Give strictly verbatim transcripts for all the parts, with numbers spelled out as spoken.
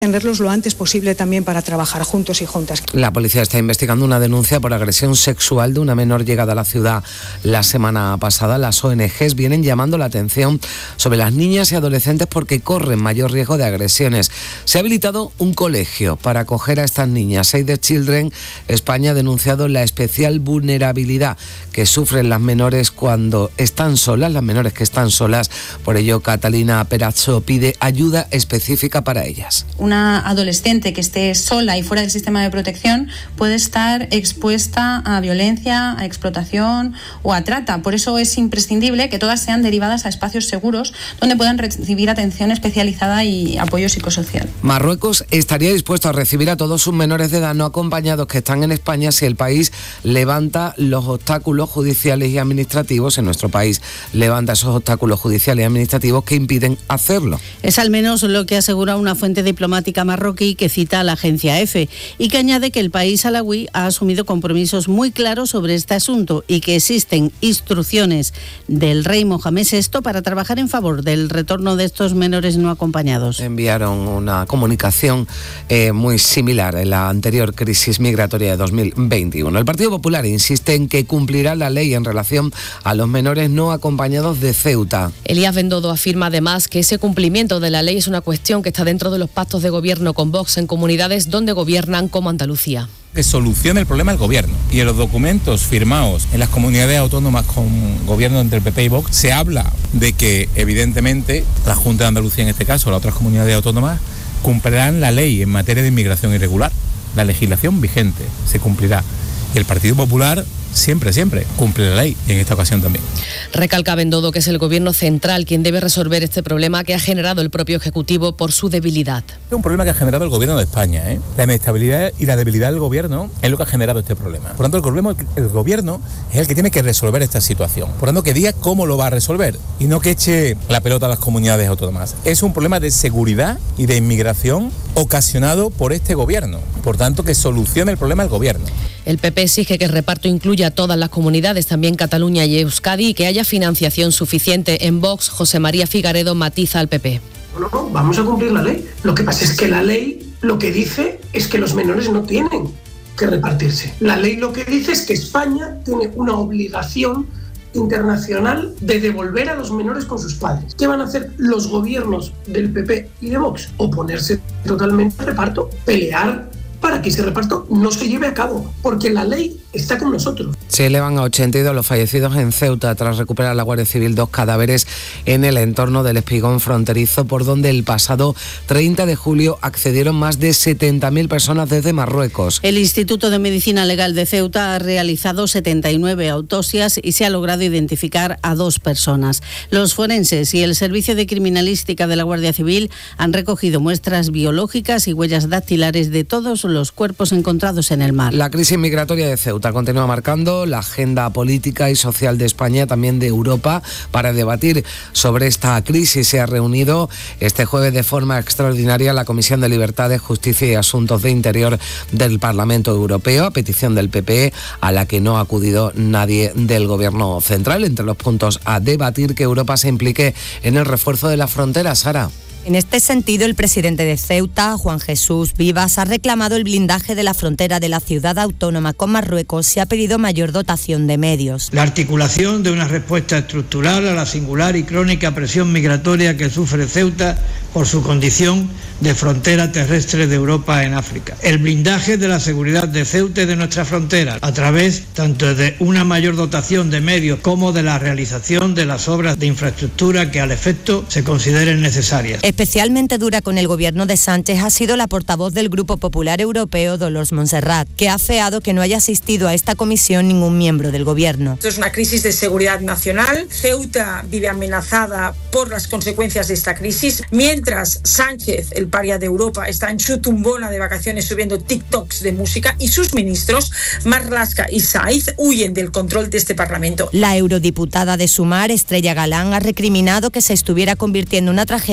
tenerlos lo antes posible también para trabajar juntos y juntas. La policía está investigando una denuncia por agresión sexual de una menor llegada a la ciudad la semana pasada. Las O N Ges vienen llamando la atención sobre las niñas y adolescentes porque corren mayor riesgo de agresiones. Se ha habilitado un colegio para acoger a estas niñas. Save the Children España ha denunciado la especial vulnerabilidad que sufren las menores cuando están solas, las menores que están solas. Por ello, Catalina Perazzo pide ayuda específica para ellas. Una adolescente que esté sola y fuera del sistema de protección puede estar expuesta a violencia, a explotación o a trata. Por eso es imprescindible que todas sean derivadas a espacios seguros donde puedan recibir atención especializada y apoyo psicosocial. Marruecos estaría dispuesto a recibir a todos sus menores de edad no acompañados que están en España si el país levanta los obstáculos judiciales y administrativos, en nuestro país levanta esos obstáculos judiciales y administrativos que impiden hacerlo. Es al menos lo que asegura una fuente diplomática marroquí que cita a la agencia EFE y que añade que el país alawí ha asumido compromisos muy claros sobre este asunto y que existen instrucciones del rey Mohamed sexto para trabajar en favor del retorno de estos menores no acompañados. Enviaron una comunicación eh, muy similar en la anterior crisis migratoria de dos mil veintiuno. El Partido Popular insiste en que cumplirá la ley en relación a los menores no acompañados de Ceuta. Elías Bendodo afirma además que ese cumplimiento de la ley es una cuestión que está dentro de los pactos de gobierno con Vox en comunidades donde gobiernan como Andalucía. Que solucione el problema el gobierno. Y en los documentos firmados en las comunidades autónomas con gobierno entre el P P y Vox se habla de que evidentemente la Junta de Andalucía en este caso, las otras comunidades autónomas, cumplirán la ley en materia de inmigración irregular. La legislación vigente se cumplirá. Y el Partido Popular siempre, siempre cumple la ley y en esta ocasión también. Recalca Bendodo que es el gobierno central quien debe resolver este problema que ha generado el propio Ejecutivo por su debilidad. Es un problema que ha generado el gobierno de España, ¿eh? La inestabilidad y la debilidad del gobierno es lo que ha generado este problema. Por tanto, el gobierno, el gobierno es el que tiene que resolver esta situación. Por tanto, que diga cómo lo va a resolver y no que eche la pelota a las comunidades autónomas. Es un problema de seguridad y de inmigración ocasionado por este gobierno. Por tanto, que solucione el problema el gobierno. El P P exige que el reparto incluya a todas las comunidades, también Cataluña y Euskadi, y que haya financiación suficiente. En Vox, José María Figaredo matiza al P P. No, no, vamos a cumplir la ley. Lo que pasa es que la ley lo que dice es que los menores no tienen que repartirse. La ley lo que dice es que España tiene una obligación internacional de devolver a los menores con sus padres. ¿Qué van a hacer los gobiernos del P P y de Vox? Oponerse totalmente al reparto, pelear para que ese reparto no se lleve a cabo, porque la ley está con nosotros. Se elevan a ochenta y dos los fallecidos en Ceuta tras recuperar la Guardia Civil dos cadáveres en el entorno del espigón fronterizo, por donde el pasado treinta de julio accedieron más de setenta mil personas desde Marruecos. El Instituto de Medicina Legal de Ceuta ha realizado setenta y nueve autopsias y se ha logrado identificar a dos personas. Los forenses y el Servicio de Criminalística de la Guardia Civil han recogido muestras biológicas y huellas dactilares de todos los cuerpos encontrados en el mar. La crisis migratoria de Ceuta continúa marcando la agenda política y social de España, también de Europa. Para debatir sobre esta crisis se ha reunido este jueves de forma extraordinaria la Comisión de Libertades, Justicia y Asuntos de Interior del Parlamento Europeo, a petición del P P, a la que no ha acudido nadie del Gobierno central. Entre los puntos a debatir, que Europa se implique en el refuerzo de las fronteras. Sara. En este sentido, el presidente de Ceuta, Juan Jesús Vivas, ha reclamado el blindaje de la frontera de la ciudad autónoma con Marruecos y ha pedido mayor dotación de medios. La articulación de una respuesta estructural a la singular y crónica presión migratoria que sufre Ceuta por su condición de frontera terrestre de Europa en África. El blindaje de la seguridad de Ceuta y de nuestra frontera, a través tanto de una mayor dotación de medios como de la realización de las obras de infraestructura que al efecto se consideren necesarias. Especialmente dura con el gobierno de Sánchez ha sido la portavoz del Grupo Popular Europeo, Dolors Montserrat, que ha afeado que no haya asistido a esta comisión ningún miembro del gobierno. Esto es una crisis de seguridad nacional. Ceuta vive amenazada por las consecuencias de esta crisis, mientras Sánchez, el paria de Europa, está en su tumbona de vacaciones subiendo TikToks de música y sus ministros, Marlaska y Saiz, huyen del control de este Parlamento. La eurodiputada de Sumar, Estrella Galán, ha recriminado que se estuviera convirtiendo en una tragedia humana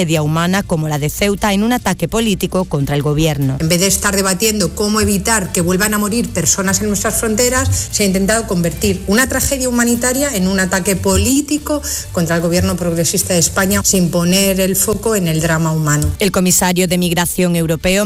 humana como la de Ceuta en un ataque político contra el gobierno. En vez de estar debatiendo cómo evitar que vuelvan a morir personas en nuestras fronteras, se ha intentado convertir una tragedia humanitaria en un ataque político contra el gobierno progresista de España, sin poner el foco en el drama humano. El comisario de Migración europeo